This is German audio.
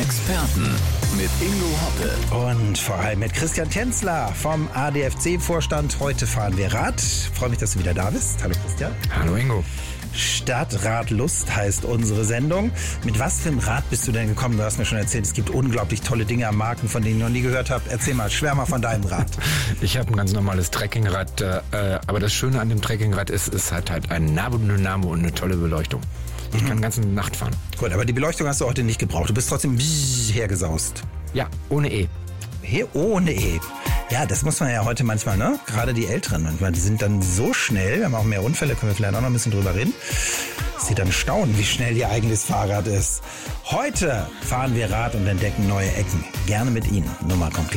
Experten mit Ingo Hoppe. Und vor allem mit Christian Tänzler vom ADFC-Vorstand. Heute fahren wir Rad. Freue mich, dass du wieder da bist. Hallo Christian. Hallo Ingo. Stadtradlust heißt unsere Sendung. Mit was für einem Rad bist du denn gekommen? Du hast mir schon erzählt, es gibt unglaublich tolle Dinge am Marken, von denen ich noch nie gehört habe. Erzähl mal, schwärm mal von deinem Rad. Ich habe ein ganz normales Trekkingrad, aber das Schöne an dem Trekkingrad ist, es hat halt ein Nabodynamo und eine tolle Beleuchtung. Ich kann die ganze Nacht fahren. Gut, aber die Beleuchtung hast du heute nicht gebraucht. Du bist trotzdem hergesaust. Ja, ohne E. Hier ohne E. Ja, das muss man ja heute manchmal, ne? Gerade die Älteren manchmal, die sind dann so schnell, wir haben auch mehr Unfälle, können wir vielleicht auch noch ein bisschen drüber reden, dass sie dann staunen, wie schnell ihr eigenes Fahrrad ist. Heute fahren wir Rad und entdecken neue Ecken. Gerne mit Ihnen. Nummer kommt gleich.